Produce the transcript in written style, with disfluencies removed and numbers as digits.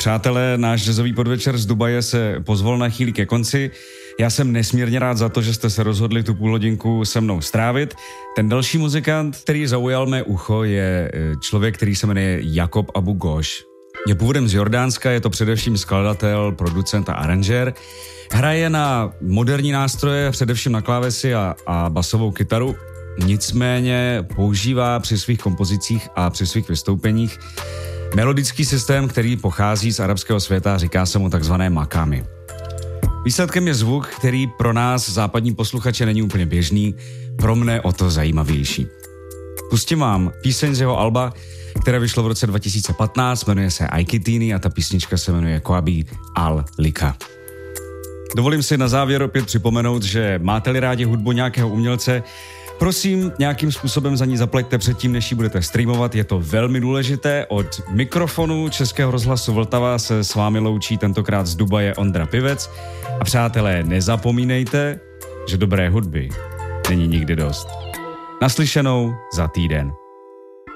Přátelé, náš jazzový podvečer z Dubaje se pozvolna chýlí ke konci. Já jsem nesmírně rád za to, že jste se rozhodli tu půlhodinku se mnou strávit. Ten další muzikant, který zaujal mé ucho, je člověk, který se jmenuje Jakob Abu Ghosh. Je původem z Jordánska, je to především skladatel, producent a aranžér. Hraje na moderní nástroje, především na klávesy a basovou kytaru. Nicméně používá při svých kompozicích a při svých vystoupeních melodický systém, který pochází z arabského světa, říká se mu takzvané makamy. Výsledkem je zvuk, který pro nás, západní posluchače, není úplně běžný, pro mne o to zajímavější. Pustím vám píseň z jeho alba, které vyšlo v roce 2015, jmenuje se Aikitini a ta písnička se jmenuje Koabi al-Lika. Dovolím si na závěr opět připomenout, že máte-li rádi hudbu nějakého umělce, prosím, nějakým způsobem za ní zaplaťte předtím, než ji budete streamovat, je to velmi důležité. Od mikrofonu Českého rozhlasu Vltava se s vámi loučí tentokrát z Dubaje Ondra Pivec. A přátelé, nezapomínejte, že dobré hudby není nikdy dost. Naslyšenou za týden.